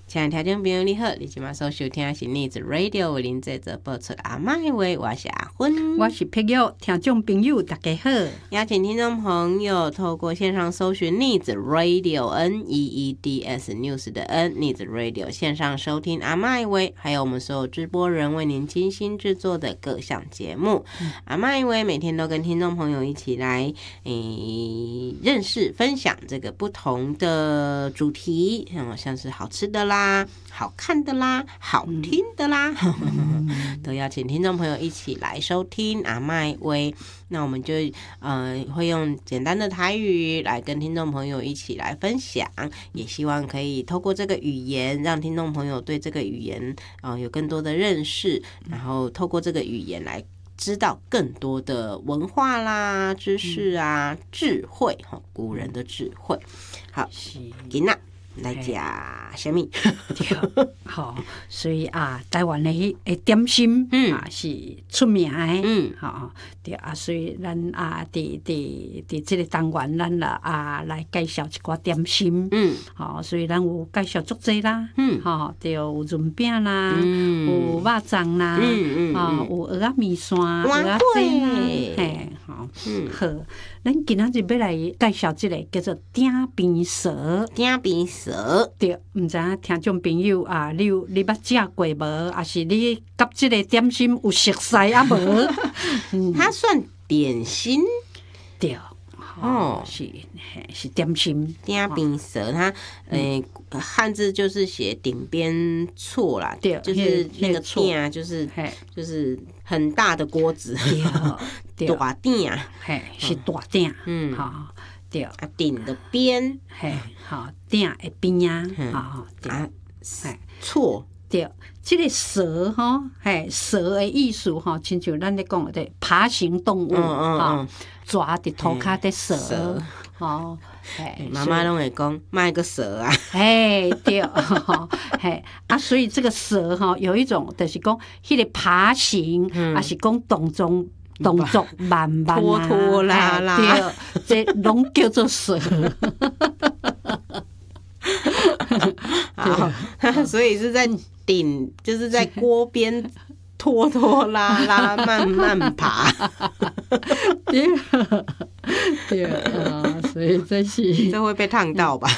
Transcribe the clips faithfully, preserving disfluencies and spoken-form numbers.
亲爱的听众朋友你好，你今晚所收听的是 Needs Radio 为您制作播出阿嬷的话，我是阿芬， 我是碧玉，听众朋友大家好。 邀请听众朋友透过线上搜寻 Needs Radio N E E D S News 的 N Needs Radio 线上收听阿嬷的话，还有我们所有直播人为您精心制作的各项节目。嗯、阿嬷的话每天都跟听众朋友一起来诶认识分享这个不同的主题，嗯，像是好吃的啦。好看的啦，好听的啦，嗯、都邀请听众朋友一起来收听阿嬷威。那我们就呃会用简单的台语来跟听众朋友一起来分享，也希望可以透过这个语言，让听众朋友对这个语言呃有更多的认识，然后透过这个语言来知道更多的文化啦、知识啊、智慧哈，古人的智慧。好，今仔来食什么？ 好，所以啊，台湾的迄个点心、嗯、啊是出名的，嗯，好，对啊，所以咱啊，伫伫伫这个单元，咱啦啊来介绍一寡点心，嗯，好，所以咱有介绍足济啦，嗯，好，对，有润饼啦，嗯、有肉粽啦，嗯嗯，啊、嗯，有蚵仔面线、蚵仔煎啦，嘿，好，嗯，好，咱今仔日要来介绍这个叫做鼎边趖， 鼎边趖， 对，毋知影听众朋友啊，你有你捌食过无？还是你甲这个点心有熟悉啊无？ 嗯、它算点心， 对，哦，是是点心。 鼎边趖，它诶、呃、汉字就是写顶边错啦，对，就是那个鼎，就是就是很大的锅子，对，大鼎， 嘿，是大鼎，嗯，好。对啊，顶的边， 嘿，好，顶的边啊，好，对， 嘿，错， 对，这个蛇哈，嘿，蛇的意思哈，亲像咱咧讲的爬行动物，哈，抓伫涂骹的蛇，哦， 嘿，妈妈拢会讲卖个蛇啊， 嘿，对，嘿，啊，所以这个蛇哈，有一种就是讲，迄个爬行，还是讲动作。动作慢慢啊， 拖拖拉拉， 对，这拢叫做蛇。 好，所以是在顶，就是在锅边拖拖拉拉，慢慢爬。 对，对啊，所以这是这会被烫到吧？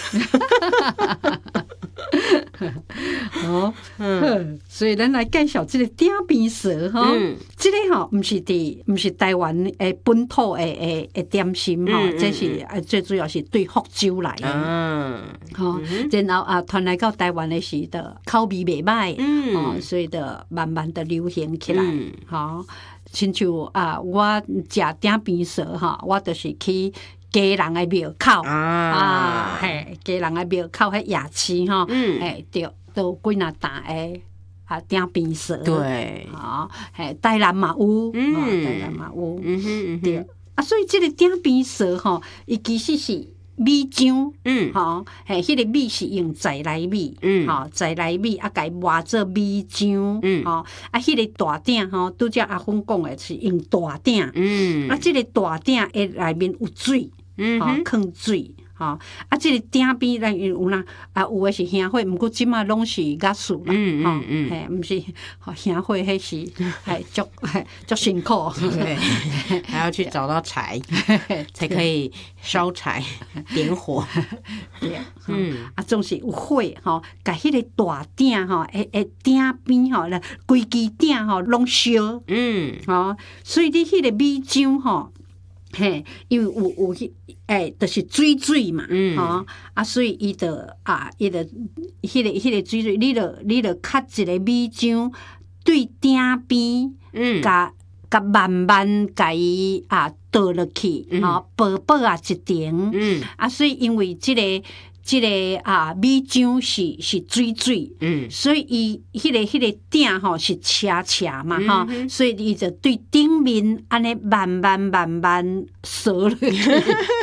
哦，嗯，所以咱来介绍这个鼎边趖哈，嗯、这个哈不是伫，不是台湾诶本土诶诶诶点心哈，嗯、这是呃最主要是对福州来的，嗯，好、哦，然后啊传来到台湾的时的口味袂歹，嗯，哦，所以的慢慢的流行起来，嗯，好、哦，亲像啊我食鼎边趖哈，我就是去。家人的庙口啊，啊嘿，家人的庙口迄夜市吼，嗯，嘿，对，都有几若担的啊鼎边趖， 对， 啊，嘿，台南嘛有，嗯，台南嘛有，嗯哼，对，啊，所以这个鼎边趖吼，伊其实是米浆，嗯，吼，嘿，迄个米是用在来米，嗯，吼，在来米啊，甲伊磨做米浆，嗯，吼，啊，迄个大鼎吼，拄则阿芬讲的是用大鼎，嗯，啊，这个大鼎诶内面有水。嗯，吼，放水，吼，啊，即个鼎边咱有啦，啊，有诶是香火，毋过即马拢是雅素啦，嗯嗯嗯，嘿，毋是，吼，香火迄是，系足，足辛苦， 还要去找到柴，才可以烧柴点火， 对，嗯，啊，总是有火，吼，甲迄个大鼎，吼，诶诶，鼎边吼，来规支鼎吼拢烧，嗯，吼，所以你迄个米浆吼。嘿，因为有有迄诶，就是水水嘛，嗯，吼啊，所以伊就啊，伊就迄个迄个水水，你就你就较一个米浆对鼎边，嗯，甲甲慢慢甲伊啊倒落去，吼，薄薄啊一层，嗯，啊，所以因为即个。即、這個啊米漿是是水水，嗯，所以伊迄、那個迄、那個鼎吼是斜斜嘛吼、嗯，所以伊就對頂面安尼慢慢慢慢掃落去。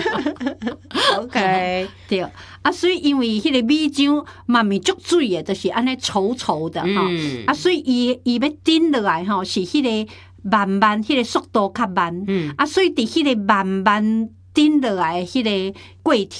OK， 對啊，所以因為迄個米漿嘛咪足水誒，就是安尼稠稠的吼、嗯，啊，所以伊伊要頂落來吼是迄個慢慢，迄、那個速度較慢，嗯，啊，所以佇迄個慢慢頂落來迄個過程。